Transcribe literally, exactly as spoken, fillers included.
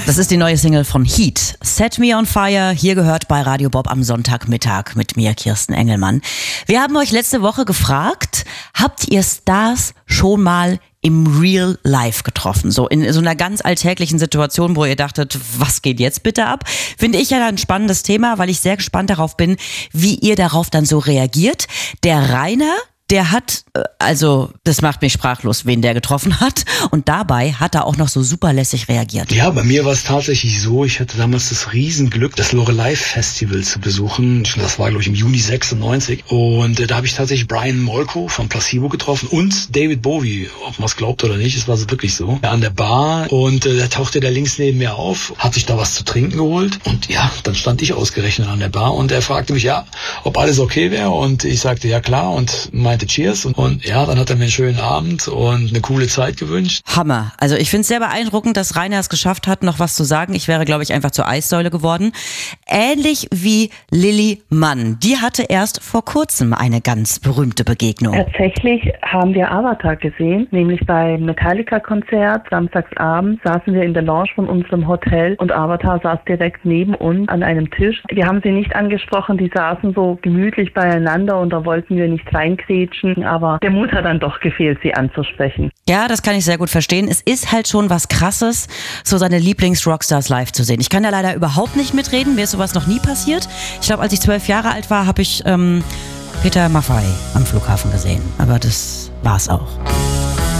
Das ist die neue Single von Heat. Set Me on Fire. Hier gehört bei Radio Bob am Sonntagmittag mit mir, Kirsten Engelmann. Wir haben euch letzte Woche gefragt, habt ihr Stars schon mal im Real Life getroffen? So in so einer ganz alltäglichen Situation, wo ihr dachtet, was geht jetzt bitte ab? Finde ich ja ein spannendes Thema, weil ich sehr gespannt darauf bin, wie ihr darauf dann so reagiert. Der Rainer, der hat, also das macht mich sprachlos, wen der getroffen hat. Und dabei hat er auch noch so super lässig reagiert. Ja, bei mir war es tatsächlich so, ich hatte damals das Riesenglück, das Loreley Festival zu besuchen. Das war, glaube ich, im Juni sechsundneunzig. Und äh, da habe ich tatsächlich Brian Molko von Placebo getroffen und David Bowie, ob man es glaubt oder nicht, es war so wirklich so, ja, an der Bar. Und äh, da tauchte der links neben mir auf, hat sich da was zu trinken geholt. Und ja, dann stand ich ausgerechnet an der Bar und er fragte mich, ja, ob alles okay wäre. Und ich sagte, ja klar, und mein Cheers und, und ja, dann hat er mir einen schönen Abend und eine coole Zeit gewünscht. Hammer. Also ich finde es sehr beeindruckend, dass Rainer es geschafft hat, noch was zu sagen. Ich wäre, glaube ich, einfach zur Eissäule geworden. Ähnlich wie Lilly Mann. Die hatte erst vor kurzem eine ganz berühmte Begegnung. Tatsächlich haben wir Avatar gesehen, nämlich beim Metallica-Konzert. Samstagsabend saßen wir in der Lounge von unserem Hotel und Avatar saß direkt neben uns an einem Tisch. Wir haben sie nicht angesprochen, die saßen so gemütlich beieinander und da wollten wir nicht reinkriegen. Aber der Mut hat dann doch gefehlt, sie anzusprechen. Ja, das kann ich sehr gut verstehen. Es ist halt schon was Krasses, so seine Lieblings-Rockstars live zu sehen. Ich kann da leider überhaupt nicht mitreden, mir ist sowas noch nie passiert. Ich glaube, als ich zwölf Jahre alt war, habe ich ähm, Peter Maffay am Flughafen gesehen. Aber das war's auch.